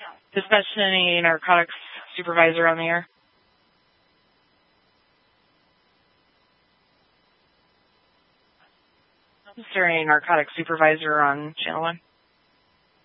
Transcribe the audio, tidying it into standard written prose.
Dispatch any narcotics supervisor on the air? Is there any narcotics supervisor on channel 1?